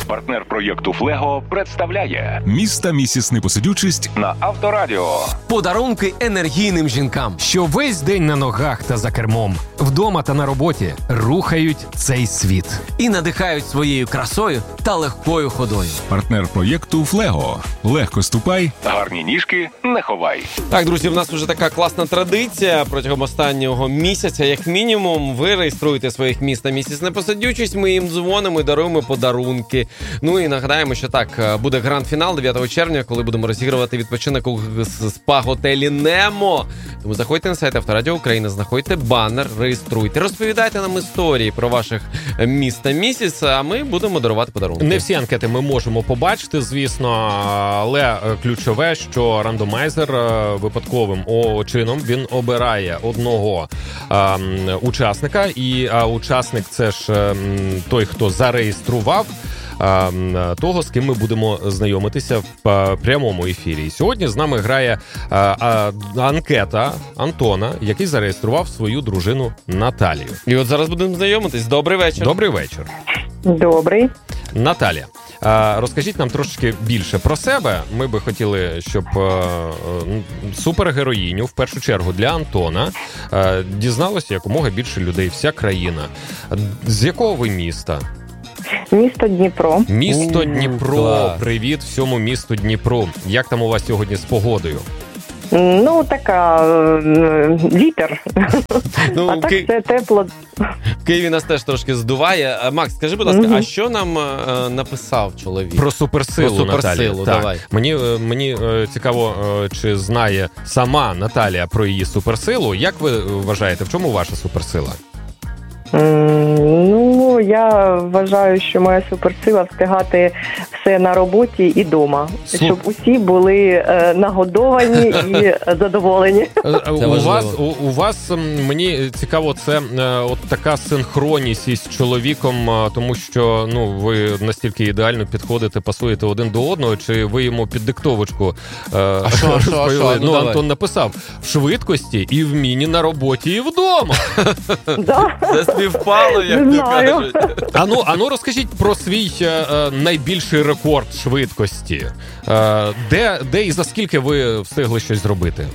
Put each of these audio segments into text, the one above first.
Партнер проєкту «Флего» представляє Міста місіс Непосидючість на Авторадіо. Подарунки енергійним жінкам, що весь день на ногах та за кермом, вдома та на роботі рухають цей світ. і надихають своєю красою та легкою ходою. Партнер проєкту «Флего». Легко ступай. Гарні ніжки не ховай. Так, друзі, в нас вже така класна традиція. Протягом останнього місяця, як мінімум, ви реєструєте своїх міст та місяць Непосидючість, ми їм дзвонимо і даруємо подарунки. Ну і нагадаємо, що так, буде гранд-фінал 9 червня, коли будемо розігрувати відпочинок у спа-готелі «Немо». Тому заходьте на сайт Авторадіо України, знаходьте банер, реєструйте, розповідайте нам історії про ваших міст та місяць, а ми будемо дарувати подарунки. Не всі анкети ми можемо побачити, звісно, але ключове, що рандомайзер випадковим чином він обирає одного учасника, і учасник – це ж той, хто зареєстрував того, з ким ми будемо знайомитися в прямому ефірі. І сьогодні з нами грає анкета Антона, який зареєстрував свою дружину Наталію. І от зараз будемо знайомитись. Добрий вечір. Добрий вечір. Добрий. Наталя, розкажіть нам трошки більше про себе. Ми би хотіли, щоб супергероїню, в першу чергу для Антона, дізналося якомога більше людей, вся країна. З якого ви міста? Місто Дніпро. Місто Дніпро. Клас. Привіт всьому місту Дніпру. Як там у вас сьогодні з погодою? Ну, така, вітер. Ну, А так все тепло. В Києві нас теж трошки здуває. Макс, скажи, будь ласка, а що нам написав чоловік? Про суперсилу, Про суперсилу, Наталі. давай. Так. Мені цікаво, чи знає сама Наталія про її суперсилу. Як ви вважаєте, в чому ваша суперсила? Ну, я вважаю, що моя суперсила встигати все на роботі і вдома. Щоб усі були нагодовані і задоволені. У вас, мені цікаво, це от така синхронність із чоловіком, тому що ви настільки ідеально підходите, пасуєте один до одного, чи ви йому під диктовочку розповіли? Ну, Антон написав: в швидкості і вмінні на роботі і вдома. Це співпало, як то кажуть. Ану, розкажіть про свій найбільший рекорд швидкості. Де і за скільки ви встигли щось зробити?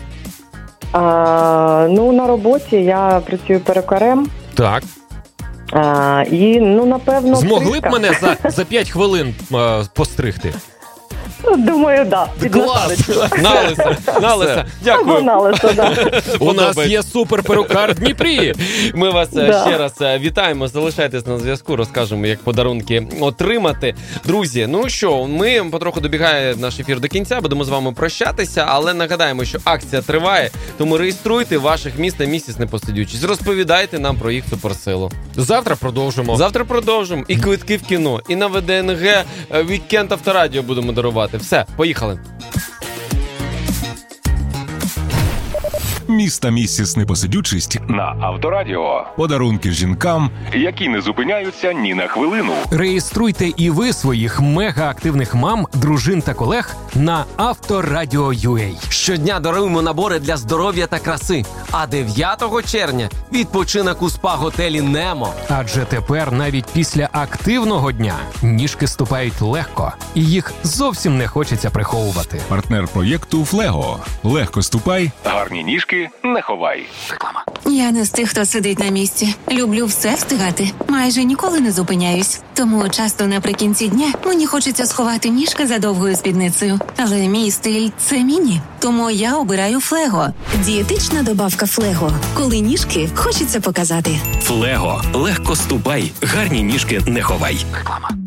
На роботі я працюю перукарем. Так. І, напевно, змогли б мене за 5 хвилин постригти? Думаю, так. Клас! Налиса. Дякую. У нас є суперперукар в Дніпрі. Ми вас ще раз вітаємо, залишайтесь на зв'язку, розкажемо, як подарунки отримати. Друзі, ну що, ми потроху добігає наш ефір до кінця, будемо з вами прощатися, але нагадаємо, що акція триває, тому реєструйте ваших міст та місяць Непосидючість, розповідайте нам про їх суперсилу. Завтра продовжимо. І квитки в кіно, і на ВДНГ Вікенд Авторадіо будемо дарувати. Все, поїхали. Міста місіс Непосидючість На Авторадіо. подарунки жінкам. Які не зупиняються ні на хвилину. Реєструйте і ви своїх мега-активних мам, дружин та колег на Авторадіо.ua. Щодня даруємо набори для здоров'я та краси. А 9 червня – відпочинок у спа-готелі «Немо». Адже тепер навіть після активного дня ніжки ступають легко, і їх зовсім не хочеться приховувати. Партнер проєкту «Флего». Легко ступай. Гарні ніжки не ховай. Я не з тих, хто сидить на місці. Люблю все встигати. Майже ніколи не зупиняюсь. Тому часто наприкінці дня мені хочеться сховати ніжки за довгою спідницею. Але мій стиль – це міні. Тому я обираю «Флего». Дієтична добавка «Флего». Коли ніжки хочеться показати. «Флего». Легко ступай. Гарні ніжки не ховай.